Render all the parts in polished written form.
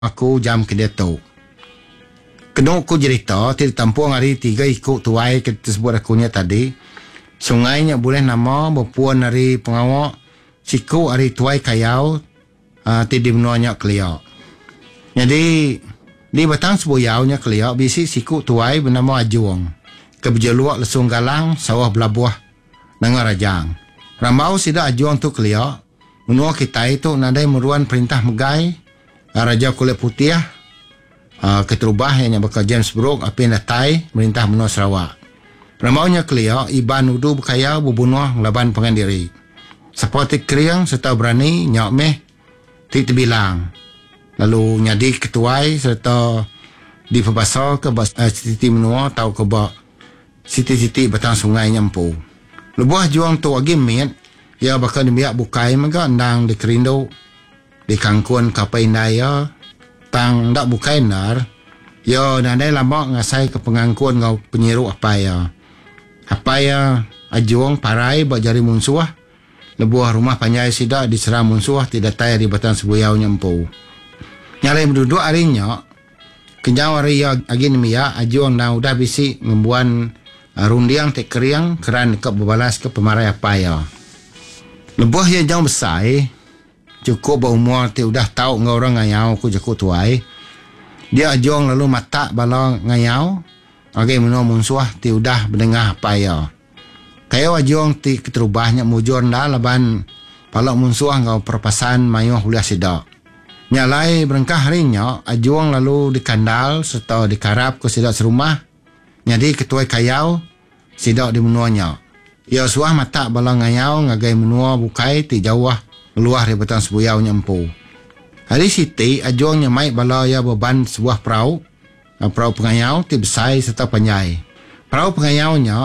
aku jam ke dia tu. Kena aku cerita, tidak tampung hari 3 ikut tuai kita sebut akunya tadi. Sungainya boleh nama, berpuan hari pengawak, siku hari tuai kayau, tidak menuanya keliak. Jadi, di batang sebuyaunya keliak, bisi siku tuai bernama Ajuang. Kebejaluak lesung galang, sawah belabuah, nangar rajang. Rambau sida Ajuang tu keliak, menua kita itu nadai meruan perintah megai, Raja Kulit Putih, keterubah yang bakal James Brooke, api natai, merintah menua Sarawak. Rambaunya keliak, iban udu berkaya, berbunuh, ngelaban pengandiri. Seperti kriang, serta berani, nyok meh, tidak bilang. Lalu nyadi ketuai, serta di perbasar ke siti menua, tahu ke bak siti-siti batang sungai nyampu. Lebuah juang tu lagi miat, ia bakal dimiak bukai mega, nang di kerindu, di kangkuan kapai naya, tang dak bukai nar, ia nadai lama ngasai ke pengangkuan ngau penyiru apa ya. Apa ya Ajuang parai bak jari munsuah, lebuah rumah panjai sida diserang munsuah tidak tayar di batang sebuyau nyampu. Nyalai menduduk harinya, kenjau hari ya agin miya Ajuang na udah bisi ngembuan rundiang tek keriang keran ke berbalas ke pemarai apa ya. Lebuah yang jauh besar, cukup berumur ti udah tahu ngau orang ngayau ku jaku tuai. Dia Ajuang lalu mata bala ngayau, agi menua munsuah ti udah mendengar apa ya. Kaya Ajuang ti keterubahnya mujur dah laban palak munsuah ngau perpasan mayuh uliah sidak. Nyalai berengkah harinya, Ajuang lalu dikandal serta dikarap ke sidak serumah. Jadi ketua kayau, sidak di menuanya. Ia suah mata bala ngayau ngagai menua bukai ti jauh keluar di batang sebuyau nyampu. Hari siti, Ajuang nyamai bala ya beban sebuah perahu pengayau ti besai serta panjai. Perahu pengayaunya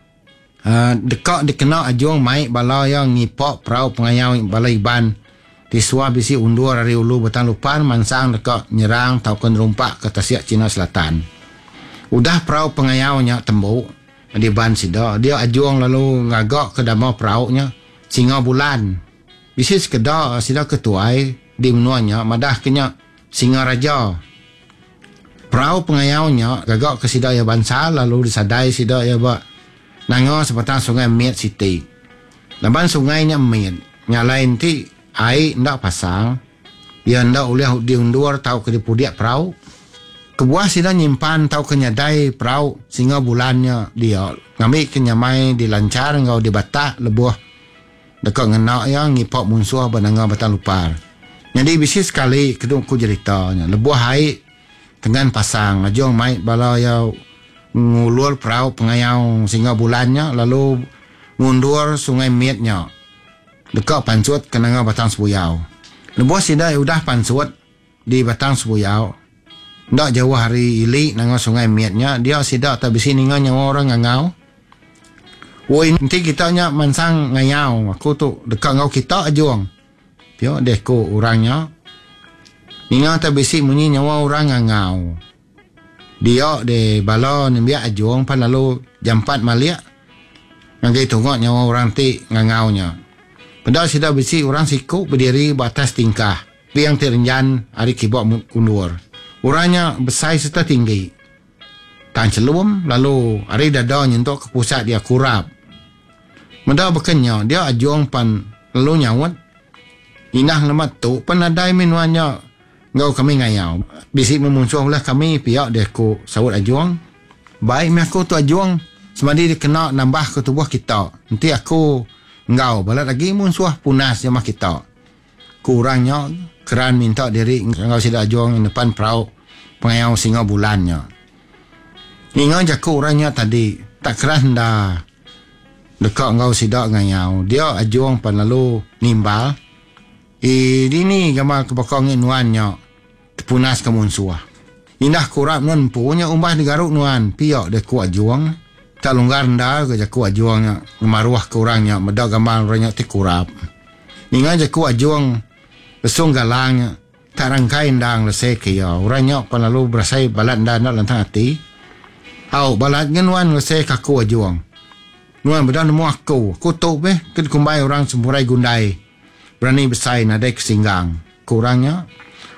dekat dikenal Ajuang mai bala yang ngipok perahu pengayau bala iban ti suah bisi undur dari ulu batang lupan mansang dekat nyerang taukan rumpak ke Tasiak Cina Selatan. Udah perahu pengayaunya tembuk di ban sida, dia Ajuang lalu ngagak ke dama perahunya singa bulan. Bisi sekedar sida ketuai di menuanya madah kenya singa raja. Perahu pengayaunya gagak ke sida ya bansa lalu disadai sida ya bak nanga sebatang sungai Miat Siti. Laban sungainya Miat nyalain ti air ndak pasang, dia ndak boleh diundur tahu ke dipudiak perahu. Kebuah sida nyimpan tahu kenyadai perahu singa bulannya dia ngambil kenyamai dilancar ngau dibatak lebuh dekat ngenak yang ngipok munsuh benanga batang lupar. Jadi bisi sekali kedung ku ceritanya lebuh air dengan pasang Ajuang mai bala ya ngulur perahu pengayau singa bulannya lalu mundur sungai Miatnya dekat pansut kenanga batang sebuyau. Lebuh sida udah pansut di batang sebuyau ndak jauh hari ili nanga sungai Miatnya dia sida tak bisi ninga nyawa orang ngangau. Woi nanti kita nya mansang ngayau aku tu dekat ngau kita Ajuang pio deko orangnya ninga tak bisi munyi nyawa orang ngangau. Dia de bala nimbiak Ajuang pan lalu jam 4 maliak ngagai tungok nyawa orang ti ngangaunya. Padahal sida bisi orang siku berdiri batas tingkah piang terenjan hari kibok undur. Orangnya besar serta tinggi. Tan celum lalu hari dada nyentuk ke pusat dia kurap. Menda bekenya dia Ajuang pan lalu nyawat. Inah lemat tu pan nadai minuannya ngau kami ngayau. Bisi memuncuh lah kami pihak deku sawut Ajuang. Baik mi aku tu Ajuang semadi dikena nambah ke tubuh kita. Nanti aku ngau balat lagi munsuh punas jamah kita. Kurangnya keran minta diri ngau sida Ajuang yang depan perahu pengayau singa bulannya. Ingat jaku orangnya tadi tak keran dah dekat ngau sida ngayau. Dia Ajuang pan lalu nimbal. Ini gambar kebakangin nuannya punas ke munsuah. Indah kurap nun punya umbah digaruk nuan piak deku Ajuang. Tak longgar dah ke jaku Ajuang maruah ke orangnya medak gambar orangnya ti kurap. Ingat jaku Ajuang lesung galangnya tak rangkai ndang lesek ya. Orangnya pan lalu berasai balat ndak nak lantang hati. Au balat genuan lesek aku Ajuang. Nuan bedan nemu aku tu beh ke kumbai orang semburai gundai. Berani besai nadai kesinggang. Kurangnya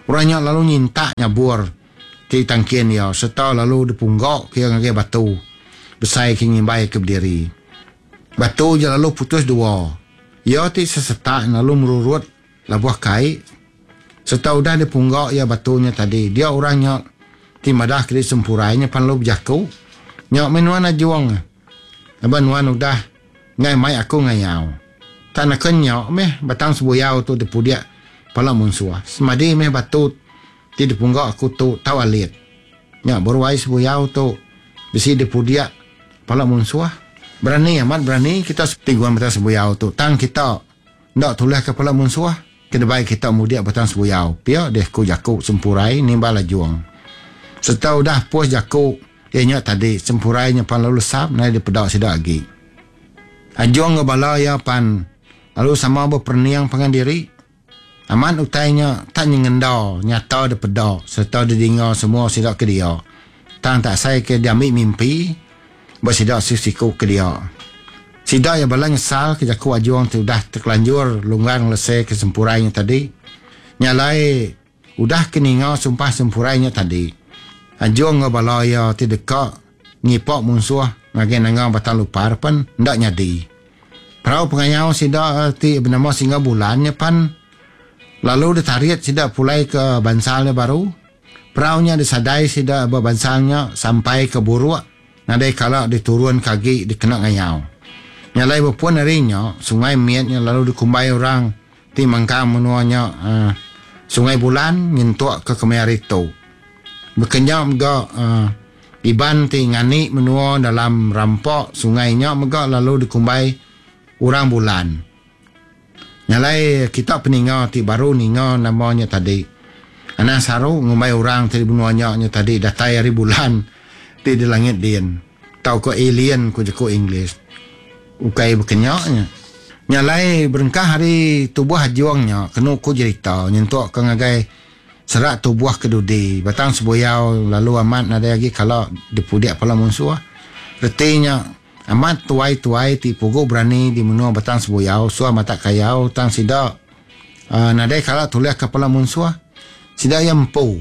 Orangnya lalu nyinta nyabur ti tangkian ya serta lalu dipunggok ke ngagai batu besai ke ngimbai ke berdiri batu je lalu putus dua ya ti sesetak lalu merurut labuah kai serta udah dipunggok ya batunya tadi dia orangnya ti madah ke sempurainya pan lu berjaku nyok menuan ajuang aban wan udah ngai mai aku ngayau tanah kenyok meh batang sebuyau tu dipudia pala munsua semadi meh batu ti dipunggok aku tu tawalit nya berwai sebuyau tu bisi dipudia pala munsua berani amat berani kita tingguan batang sebuyau tu tang kita ndak tulah ke pala munsua kena baik kita mudia batang sebuyau pia deh ku jaku sempurai nimbala juang serta udah puas jaku nya tadi sempurainya pan lalu sap nai dipedak sidak lagi ajuang ngebala ya pan lalu sama berperniang pengandiri aman utainya tak nyengendau nyata de pedok serta de dengar semua sidak ke dia tang tak sai ke dia ambil mimpi bersidak sisiku ke dia sidak ya bala nyesal ke jaku ajuang tu dah terkelanjur lunggang lesai ke sempurainya tadi nyalai udah keninga sumpah sempurainya tadi ajuang ngebala ya ti dekat ngipok musuh ngage nangang batal lupa pan ndak nyadi Perau pengayau sidak ti bernama singa bulannya pan lalu ditariat sidak pulai ke bansalnya baru peraunya disadai sidak bansalnya sampai ke buruk nadai kalau diturun kaki dikena ngayau nyalai berpuan harinya sungai miatnya lalu dikumbai orang ti mangkang menuanya sungai bulan ngintuk ke kemerito berkenyam ga iban ti ngani menua dalam rampok sungainya mega lalu dikumbai orang bulan nyalai kita peninggal ti baru ningal namanya tadi anak saru ngumbai orang tadi benuanya tadi datai hari bulan ti di langit din tau ko alien ko jeko English ukai berkenyaknya nyalai berengkah hari tubuh hajuangnya kena ku cerita nyentuk ke ngagai serat tubuh kedudi batang sebuyau lalu amat ada lagi kalau dipudiak pala musuh retinya amat tuai-tuai ti pugu berani di menua batang sebuyau suah mata kayau tang sidak nadai kalau tuliak kepala musuh sidak yang empu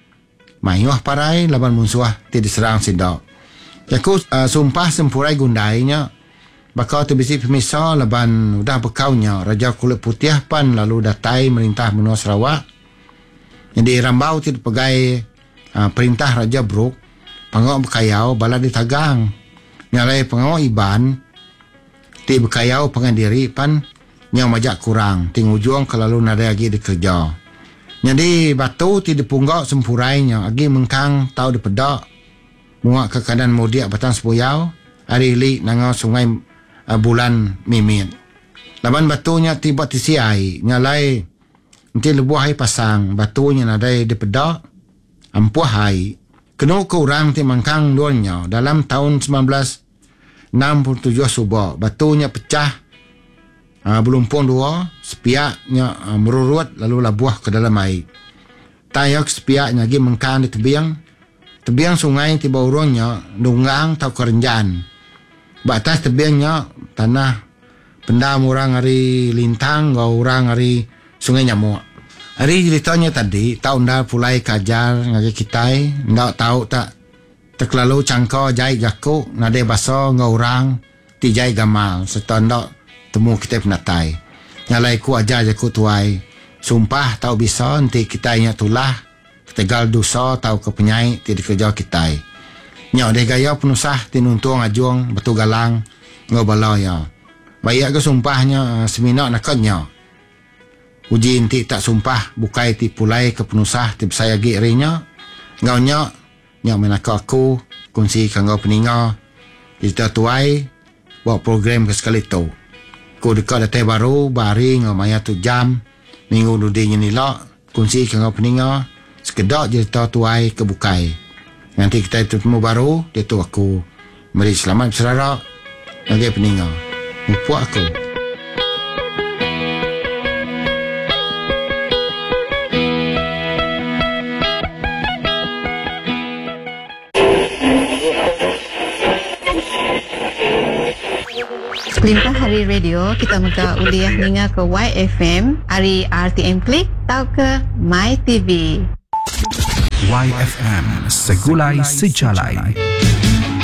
mayuah parai laban musuh ti diserang sidak yaku sumpah sempurai gundainya bakal tu bisi pemisah laban udah bekaunya raja kulit putih pan lalu datai merintah menua Sarawak jadi rambau ti pegai perintah Raja Brok pangau berkayau bala ditagang nyalai pengau iban ti berkayau pengandiri pan yang majak kurang ting ujung kelalu nada lagi dikerja jadi batu ti dipunggok sempurainya agi mengkang tau dipedak muak ke kanan mudiak batang sepuyau hari li nangau sungai bulan mimit laban batunya ti buat tisiai nyalai nanti lebuh hai pasang batunya nadai dipedak ampuh hai kena ke orang ti mangkang duanya dalam tahun 1967 subuh batunya pecah belumpung dua sepiaknya merurut lalu labuh ke dalam air tayak sepiaknya lagi mangkang di tebiang sungai ti baurungnya nunggang tau kerenjan batas tebiangnya tanah pendam orang hari lintang gau orang hari sungai nyamuk hari ceritanya tadi tahun dah pulai kajar ngagi kitai ndak tahu tak terkelalu cangkau jai jaku nade baso ngorang ti jai gamal serta ndak temu kita penatai nyalai ku aja jaku tuai sumpah tahu bisa nanti kitainya tulah ketegal dosa tahu kepenyai ti dikerja kitai nyok de gaya penusah ti nuntung ajuang batu galang ngobala ya bayak ke sumpahnya seminak nakanya uji inti tak sumpah bukai ti pulai ke penusah ti saya girinya ngau nyok menaka aku kongsi kangau peninga kita tuai buat program ke sekali tu ku dekat datai baru bari ngau maya tu jam minggu dudinya nila kongsi kangau peninga sekedar cerita tuai ke bukai nanti kita temu baru dia tu aku mari selamat berserah ngagai peninga mupuak aku Limpah hari radio kita muka uliah ninga ke YFM, hari RTM Klik tau ke My TV. YFM Segulai Sejalai.